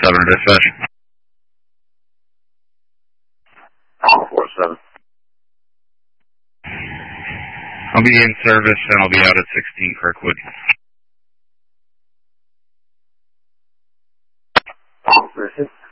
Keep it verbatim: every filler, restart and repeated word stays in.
seven dispatch. four seven. I'll be in service and I'll be out at sixteen Kirkwood. Where is it?